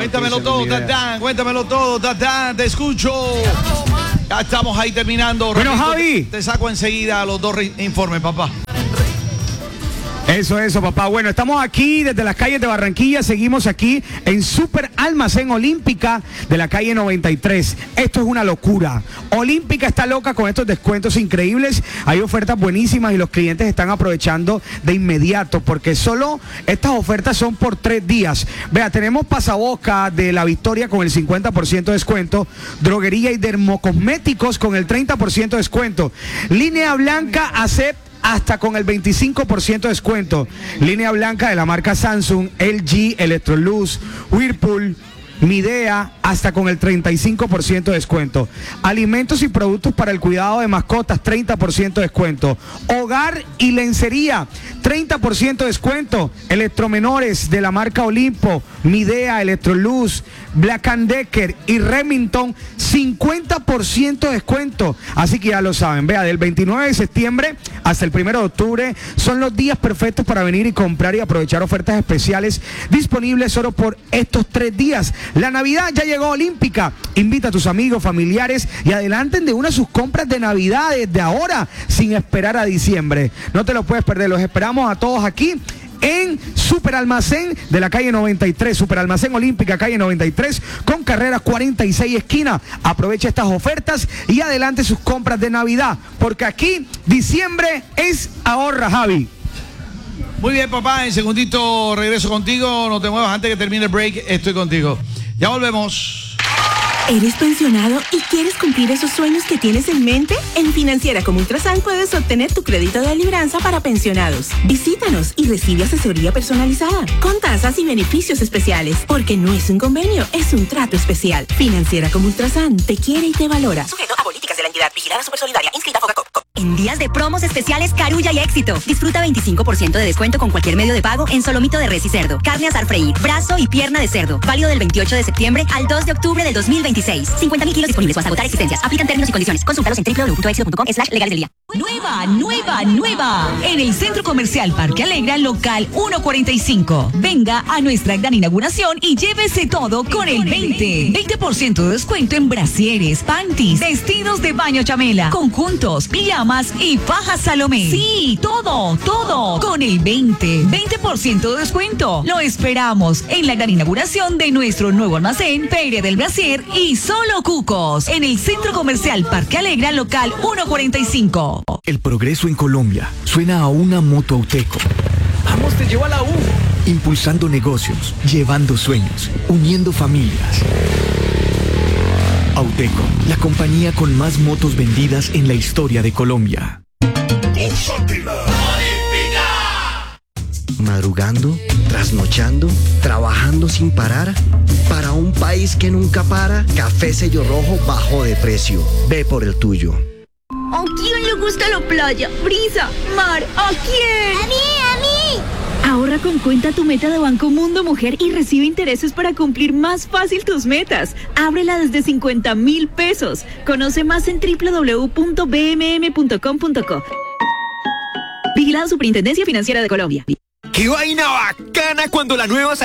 Cuéntamelo todo, Tatán, te escucho. Ya estamos ahí terminando. Bueno, Repito, Javi. Te saco enseguida los dos informes, papá. Eso, papá. Bueno, estamos aquí desde las calles de Barranquilla. Seguimos aquí en Super Almacén Olímpica de la calle 93. Esto es una locura. Olímpica está loca con estos descuentos increíbles. Hay ofertas buenísimas y los clientes están aprovechando de inmediato porque solo estas ofertas son por 3 días. Vea, tenemos pasaboca de La Victoria con el 50% de descuento. Droguería y dermocosméticos con el 30% de descuento. Línea blanca ACEP hasta con el 25% de descuento. Línea blanca de la marca Samsung, LG, Electrolux, Whirlpool, Midea, hasta con el 35% de descuento. Alimentos y productos para el cuidado de mascotas, 30% de descuento. Hogar y lencería, 30% de descuento. Electromenores de la marca Olimpo, Midea, Electrolux, Black & Decker y Remington, 50% de descuento. Así que ya lo saben, vea, del 29 de septiembre hasta el 1 de octubre son los días perfectos para venir y comprar y aprovechar ofertas especiales disponibles solo por estos 3 días. La Navidad ya llegó Olímpica. Invita a tus amigos, familiares y adelanten de una sus compras de Navidad desde ahora, sin esperar a diciembre. No te lo puedes perder, los esperamos a todos aquí en Super Almacén de la calle 93, Super Almacén Olímpica, calle 93, con carrera 46 esquina. Aprovecha estas ofertas y adelante sus compras de Navidad, porque aquí diciembre es ahorra, Javi. Muy bien, papá, en segundito regreso contigo. No te muevas antes que termine el break. Estoy contigo. Ya volvemos. ¿Eres pensionado y quieres cumplir esos sueños que tienes en mente? En Financiera como Ultrasan puedes obtener tu crédito de libranza para pensionados. Visítanos y recibe asesoría personalizada, con tasas y beneficios especiales, porque no es un convenio, es un trato especial. Financiera como Ultrasan te quiere y te valora. Sujeto a políticas de la entidad vigilada Supersolidaria, inscrita Fogacop. En días de promos especiales Carulla y Éxito. Disfruta 25% de descuento con cualquier medio de pago en solomito de res y cerdo, carne asar freír, brazo y pierna de cerdo. Válido del 28 de septiembre al 2 de octubre del 2026. 50.000 kilos disponibles o hasta agotar existencias. Aplican términos y condiciones. Consúltalos en www.exito.com/legales del día. Nueva. En el Centro Comercial Parque Alegra, local 145. Venga a nuestra gran inauguración y llévese todo con el 20% de descuento en brasieres, panties, vestidos de baño chamela, conjuntos, pijamas y fajas Salomé. Sí, todo con el 20% de descuento. Lo esperamos en la gran inauguración de nuestro nuevo almacén, Feria del Brasier y Solo Cucos, en el Centro Comercial Parque Alegra, local 145. El progreso en Colombia suena a una moto Auteco. Vamos, te llevo a la U. Impulsando negocios, llevando sueños, uniendo familias. Auteco, la compañía con más motos vendidas en la historia de Colombia. Madrugando, trasnochando, trabajando sin parar. Para un país que nunca para, Café Sello Rojo bajó de precio. Ve por el tuyo. ¿A quién le gusta la playa, brisa, mar? ¿A quién? ¡A mí! Ahorra con Cuenta Tu Meta de Banco Mundo Mujer y recibe intereses para cumplir más fácil tus metas. Ábrela desde 50.000 pesos. Conoce más en www.bmm.com.co. Vigilado Superintendencia Financiera de Colombia. ¡Qué vaina bacana cuando la nueva